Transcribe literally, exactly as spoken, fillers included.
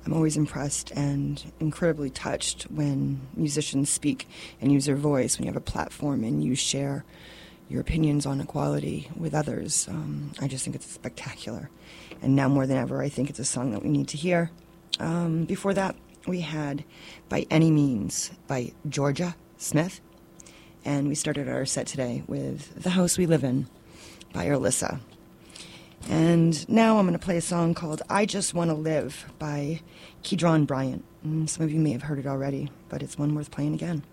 I'm always impressed and incredibly touched when musicians speak and use their voice, when you have a platform and you share your opinions on equality with others. Um, I just think it's spectacular. And now more than ever, I think it's a song that we need to hear. Um, before that, we had By Any Means by Georgia Smith. And we started our set today with The House We Live In by Alyssa. And now I'm going to play a song called I Just Want to Live by Kedron Bryant. And some of you may have heard it already, but it's one worth playing again.